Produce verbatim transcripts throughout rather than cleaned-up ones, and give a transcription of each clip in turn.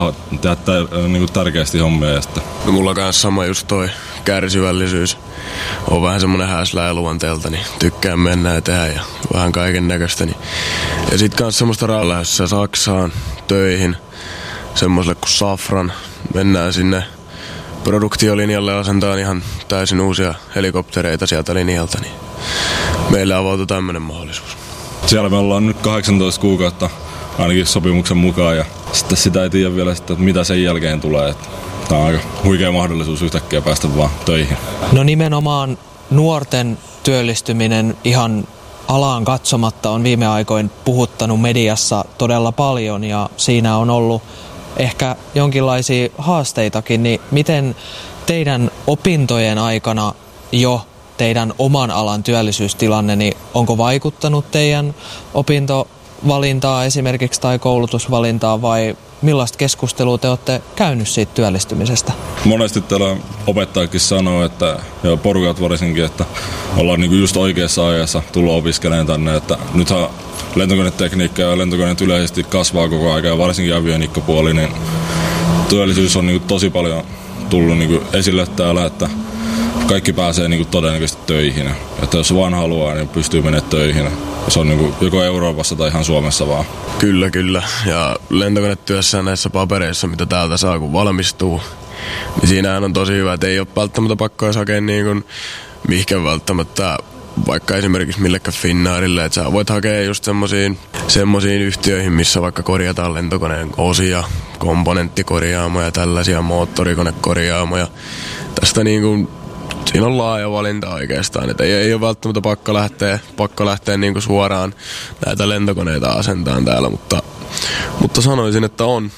tehdä tär- niin kuin tärkeästi hommia. Ja sitten. No mulla on kanssa sama just toi kärsivällisyys. On vähän semmonen häsläjä luonteelta, niin tykkään mennä ja tehdä ja vähän kaiken näköistä. Niin. Ja sit kans semmoista lähdössä Saksaan töihin, semmoiselle kuin Safran. Mennään sinne produktiolinjalle, asentaan ihan täysin uusia helikoptereita sieltä linjalta, niin meille avautui tämmönen mahdollisuus. Siellä me ollaan nyt kahdeksantoista kuukautta ainakin sopimuksen mukaan ja sitten sitä ei tiedä vielä, että mitä sen jälkeen tulee. Tämä on aika huikea mahdollisuus yhtäkkiä päästä vaan töihin. No nimenomaan nuorten työllistyminen ihan alaan katsomatta on viime aikoin puhuttanut mediassa todella paljon ja siinä on ollut ehkä jonkinlaisia haasteitakin, niin miten teidän opintojen aikana jo teidän oman alan työllisyystilanne, niin onko vaikuttanut teidän opintovalintaa esimerkiksi tai koulutusvalintaa vai millaista keskustelua te olette käynyt siitä työllistymisestä? Monesti täällä opettajakin sanoo, että, ja porukat varsinkin, että ollaan niinku just oikeassa ajassa tullut opiskelemaan tänne, että nythän lentokonetekniikka ja lentokoneet yleisesti kasvaa koko ajan ja varsinkin avionikkapuoli, niin työllisyys on niinku tosi paljon tullut niinku esille täällä, että kaikki pääsee niinku todennäköisesti töihin. Että jos vaan haluaa, niin pystyy menemään töihin. Se on niinku joko Euroopassa tai ihan Suomessa vaan. Kyllä, kyllä. Ja lentokonetyössä näissä papereissa, mitä täältä saa, kun valmistuu, niin siinähän on tosi hyvä, että ei ole välttämättä pakko edes hakea niin kuin mihinkään välttämättä vaikka esimerkiksi millekään Finnairille, että sä voit hakea just semmosiin, semmosiin yhtiöihin, missä vaikka korjataan lentokoneen osia, komponenttikorjaamoja, tällaisia moottorikonekorjaamoja. Tästä niin kuin, siinä on laaja valinta oikeastaan, että ei, ei ole välttämättä pakko lähteä, pakko lähteä niin kuin suoraan näitä lentokoneita asentaan täällä, mutta, mutta sanoisin, että on.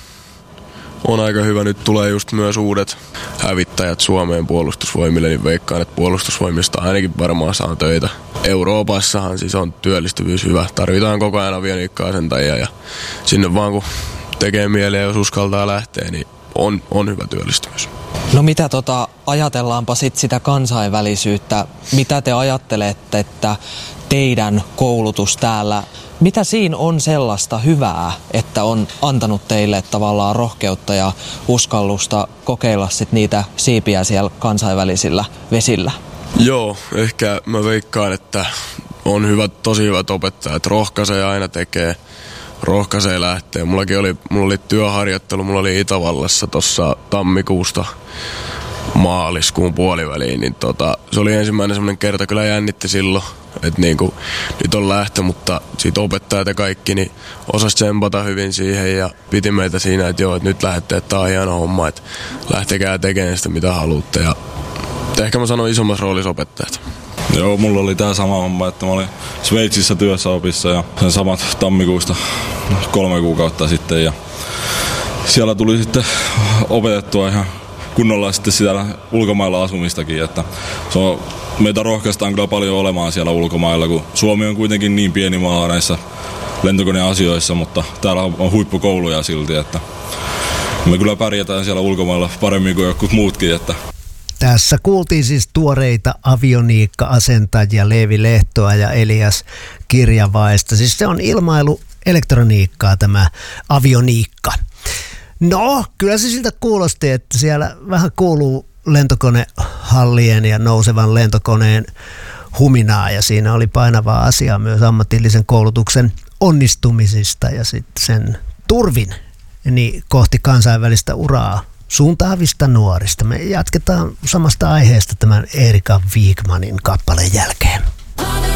On aika hyvä. Nyt tulee just myös uudet hävittäjät Suomeen puolustusvoimille, niin veikkaan, että puolustusvoimista ainakin varmaan saa töitä. Euroopassahan siis on työllistyvyys hyvä. Tarvitaan koko ajan avioniikka-asentajia ja sinne vaan kun tekee mieliä, jos uskaltaa lähteä, niin on, on hyvä työllistyvyys. No mitä tota, ajatellaanpa sit sitä kansainvälisyyttä. Mitä te ajattelette, että teidän koulutus täällä, mitä siinä on sellaista hyvää, että on antanut teille tavallaan rohkeutta ja uskallusta kokeilla sit niitä siipiä siellä kansainvälisillä vesillä? Joo, ehkä mä veikkaan, että on hyvät, tosi hyvät opettajat. Rohkaisee aina tekee, rohkaisee lähtee. Mullakin oli, mulla oli työharjoittelu, mulla oli Itävallassa tuossa tammikuusta maaliskuun puoliväliin, niin tota, se oli ensimmäinen semmoinen kerta, kyllä jännitti silloin, että niinku, nyt on lähtö, mutta siitä opettajat ja kaikki, niin osasi tsempata hyvin siihen ja piti meitä siinä, että joo, että nyt lähdette, että tää on hieno homma, että lähtekää tekemään sitä mitä haluatte ja ehkä mä sanon isommassa roolissa opettajat. Joo, mulla oli tää sama homma, että mä olin Sveitsissä työssä opissa ja sen samat tammikuusta kolme kuukautta sitten ja siellä tuli sitten opetettua ihan kunnolla sitten siellä ulkomailla asumistakin, että se on, meitä rohkaistaan kyllä paljon olemaan siellä ulkomailla, kun Suomi on kuitenkin niin pieni maa näissä lentokoneasioissa, mutta täällä on huippukouluja silti, että me kyllä pärjätään siellä ulkomailla paremmin kuin jotkut muutkin, että tässä kuultiin siis tuoreita avioniikka-asentajia Leevi Lehtoa ja Elias Kirjavaista. Siis se on ilmailuelektroniikkaa tämä avioniikka. No, kyllä se siltä kuulosti, että siellä vähän kuuluu lentokonehallien ja nousevan lentokoneen huminaa ja siinä oli painavaa asiaa myös ammatillisen koulutuksen onnistumisista ja sitten sen turvin niin kohti kansainvälistä uraa suuntaavista nuorista. Me jatketaan samasta aiheesta tämän Erika Wigmanin kappaleen jälkeen.